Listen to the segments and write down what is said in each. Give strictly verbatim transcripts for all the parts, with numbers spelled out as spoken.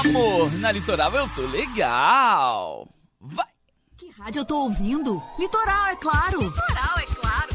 Amor, na Litoral eu tô legal. Vai. Que rádio eu tô ouvindo? Litoral, é claro. Litoral, é claro.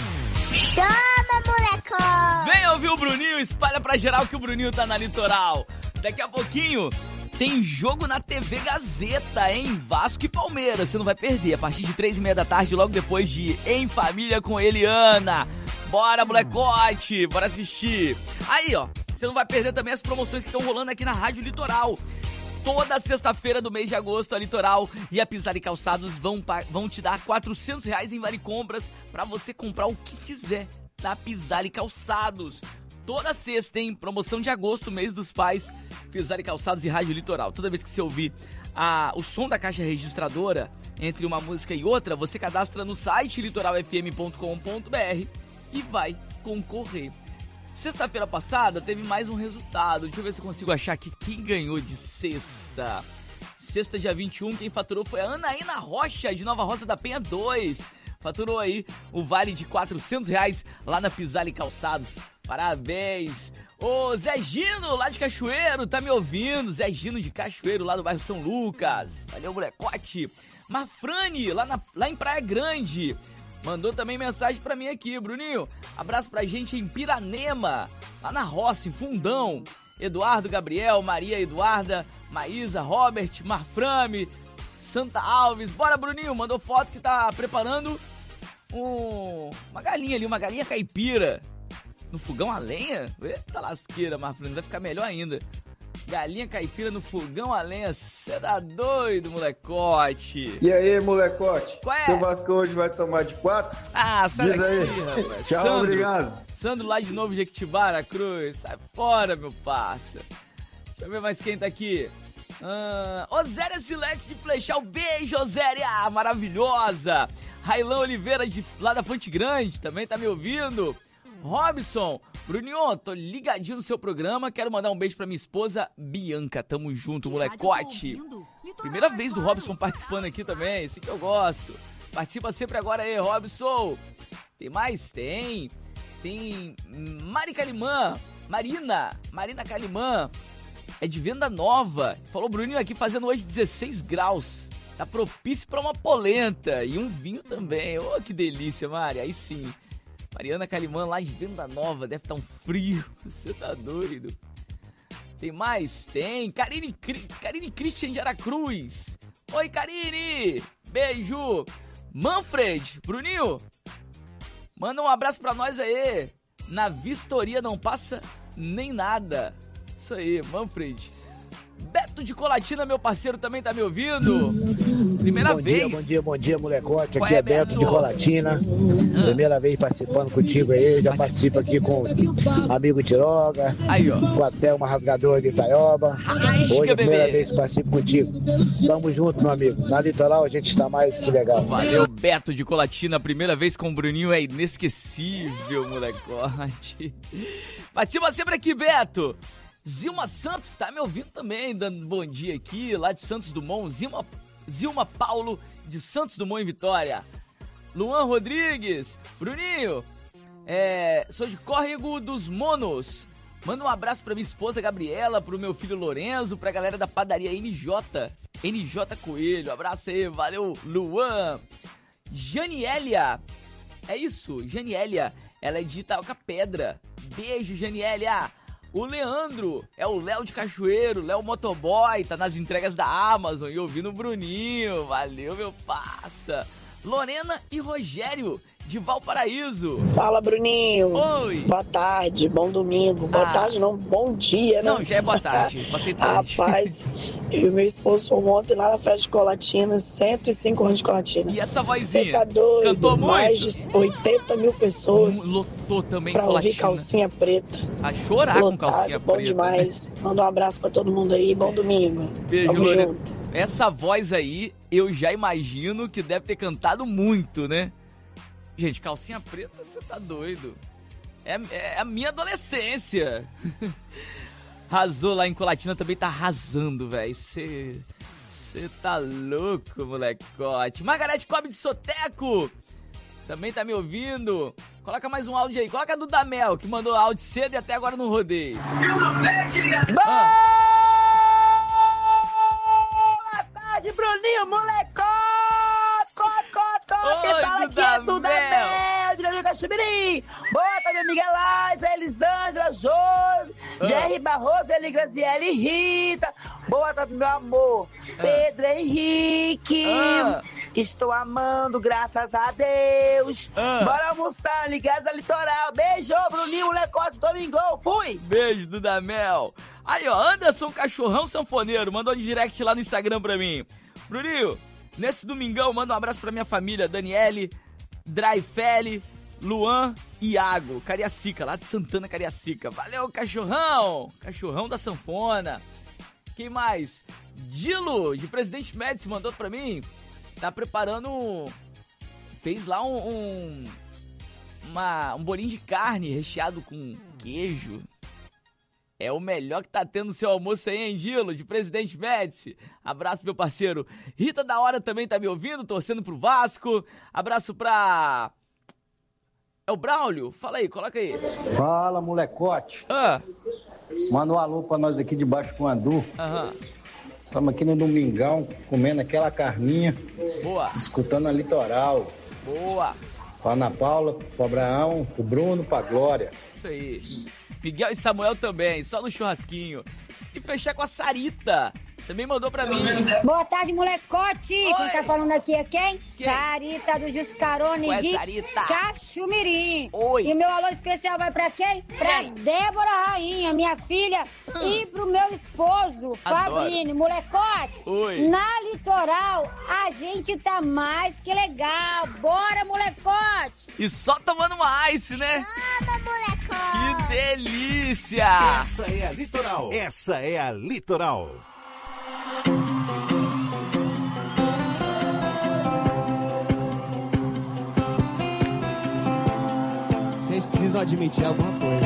Chama, moleque! Vem ouvir o Bruninho, espalha pra geral que o Bruninho tá na Litoral. Daqui a pouquinho tem jogo na T V Gazeta, hein? Vasco e Palmeiras, você não vai perder. A partir de três e meia da tarde, logo depois de Em Família com Eliana. Bora, molecote, bora assistir. Aí, ó, você não vai perder também as promoções que estão rolando aqui na Rádio Litoral. Toda sexta-feira do mês de agosto, a Litoral e a Pisar e Calçados vão, vão te dar quatrocentos reais em vale compras pra você comprar o que quiser da Pisar e Calçados. Toda sexta, hein? Promoção de agosto, mês dos pais, Pisar e Calçados e Rádio Litoral. Toda vez que você ouvir a, o som da caixa registradora entre uma música e outra, você cadastra no site litoral f m ponto com ponto b r e vai concorrer. Sexta-feira passada teve mais um resultado. Deixa eu ver se eu consigo achar aqui quem ganhou de sexta. Sexta, dia vinte e um, quem faturou foi a Anaína Rocha, de Nova Rosa da Penha dois. Faturou aí o vale de quatrocentos reais lá na Pisar e Calçados. Parabéns! Ô Zé Gino, lá de Cachoeiro, tá me ouvindo? Zé Gino de Cachoeiro, lá do bairro São Lucas. Valeu, molecote. Marfrane, lá, na, lá em Praia Grande. Mandou também mensagem pra mim aqui, Bruninho. Abraço pra gente em Piranema, lá na roça, em Fundão. Eduardo, Gabriel, Maria Eduarda, Maísa, Robert, Marframe, Santa Alves. Bora, Bruninho, mandou foto que tá preparando um, uma galinha ali, uma galinha caipira. No fogão a lenha? Eita lasqueira, Marframe, vai ficar melhor ainda. Galinha caipira no fogão a lenha, cê tá doido, molecote. E aí, molecote? Qual é? Seu Vasco hoje vai tomar de quatro? Ah, sai Diz daqui, aí. rapaz. Tchau, Sandro, obrigado. Sandro lá de novo, Jequitibara Cruz. Sai fora, meu parça. Deixa eu ver mais quem tá aqui. Ah, Oséria Silete de Flechal. Beijo, Oséria, maravilhosa. Railão Oliveira de, lá da Fonte Grande também tá me ouvindo. Robson, Bruninho, tô ligadinho no seu programa. Quero mandar um beijo pra minha esposa Bianca. Tamo junto, molecote. Primeira vez do Robson participando aqui também, assim que eu gosto. Participa sempre agora aí, Robson. Tem mais? Tem. Tem Mari Calimã, Marina, Marina Calimã. É de Venda Nova. Falou Bruninho aqui fazendo hoje dezesseis graus. Tá propício pra uma polenta e um vinho também. Ô, oh, que delícia, Mari. Aí sim. Mariana Calimã lá de Venda Nova, deve estar um frio, você tá doido. Tem mais? Tem. Karine, Karine Christian de Aracruz. Oi, Karine. Beijo. Manfred, Bruninho, manda um abraço pra nós aí. Na vistoria não passa nem nada. Isso aí, Manfred. Beto de Colatina, meu parceiro, também tá me ouvindo. Primeira bom vez. Dia, bom dia, bom dia, molecote. Qual aqui é, é Beto, Beto de Colatina. Ah. Primeira vez participando contigo aí. Já participo aqui com o amigo Tiroga. Aí, ó. Com a Thelma Rasgadora de Itaioba. Ai, Hoje é a primeira bebê. vez que participo contigo. Tamo junto, meu amigo. Na Litoral a gente está mais que legal. Valeu, Beto de Colatina. Primeira vez com o Bruninho é inesquecível, molecote. Participa sempre aqui, Beto. Zilma Santos tá me ouvindo também, dando bom dia aqui, lá de Santos Dumont. Zilma, Zilma Paulo, de Santos Dumont em Vitória. Luan Rodrigues. Bruninho, é, sou de Córrego dos Monos. Manda um abraço pra minha esposa Gabriela, pro meu filho Lorenzo, pra galera da padaria N J. N J Coelho, abraço aí, valeu, Luan. Janielia, é isso, Janielia, ela é de Itaoca Pedra. Beijo, Janielia. O Leandro, é o Léo de Cachoeiro, Léo Motoboy, tá nas entregas da Amazon e ouvindo o Bruninho, valeu, meu parça. Lorena e Rogério, de Valparaíso. Fala, Bruninho. Oi. Boa tarde, bom domingo. Boa ah. tarde, não, bom dia, né? Não, já é boa tarde, passei tarde. Rapaz, eu e meu esposo fomos ontem lá na festa de Colatina, cento e cinco anos de Colatina. E essa vozinha? Você tá doido? Cantou muito? Mais de oitenta mil pessoas. Lotou também pra Colatina. ouvir Calcinha Preta. A chorar Lotado, com Calcinha bom Preta. Bom demais. Manda um abraço pra todo mundo aí, bom domingo. Beijo, Tamo Lorena. junto. Essa voz aí, eu já imagino que deve ter cantado muito, né? Gente, Calcinha Preta, você tá doido. É, é a minha adolescência. Arrasou lá em Colatina, também tá arrasando, velho. Você tá louco, molecote. Margarete Cobb de Soteco também tá me ouvindo. Coloca mais um áudio aí. Coloca a do Damel, que mandou áudio cedo e até agora não rodei. Ah. Bruninho, molecote, cote, cote, cote, quem Oi, fala aqui é Dudamel, Dinâmico Caximirim. Bota meu Miguel Aires, Elisângela, Josi, Ah. Jerry Barroso, Eli Graziele, Rita. Bota meu amor, Pedro Henrique. Ah. Que estou amando, graças a Deus. Ah. Bora almoçar, ligado na Litoral. Beijo, Bruninho, molecote, Domingão, fui. Beijo, Dudamel. Aí, ó, Anderson Cachorrão Sanfoneiro mandou um direct lá no Instagram pra mim. Bruninho, nesse domingão, manda um abraço pra minha família, Daniele, Draifele, Luan e Iago, Cariacica, lá de Santana, Cariacica. Valeu, Cachorrão, Cachorrão da Sanfona. Quem mais? Dilo, de Presidente Médici, mandou pra mim. Tá preparando, fez lá um, um, uma, um bolinho de carne recheado com queijo. É o melhor que tá tendo no seu almoço aí, hein, Dilo, de Presidente Médici. Abraço, meu parceiro. Rita da Hora também tá me ouvindo, torcendo pro Vasco. Abraço pra... É o Braulio? Fala aí, coloca aí. Fala, molecote. Ah, Manda um alô pra nós aqui de Baixo Fuandu. aham, Estamos aqui no Domingão, comendo aquela carninha, boa, escutando a Litoral. boa. Pra Ana Paula, pro Abraão, pro Bruno, pra Glória. Isso aí. Miguel e Samuel também, só no churrasquinho. E fechar com a Sarita. Também mandou pra mim. Boa tarde, molecote! Oi. Quem tá falando aqui é quem? Quem? Sarita do Juscarone Ué, de Sarita. Caxumirim. Oi. E meu alô especial vai pra quem? Pra Quem? Débora Rainha, minha filha, e pro meu esposo, Adoro. Fabrini. Molecote, Oi. na Litoral a gente tá mais que legal. Bora, molecote! E só tomando uma ice, né? Toma, molecote. Que delícia! Essa é a Litoral. Essa é a Litoral. Vocês precisam admitir alguma coisa.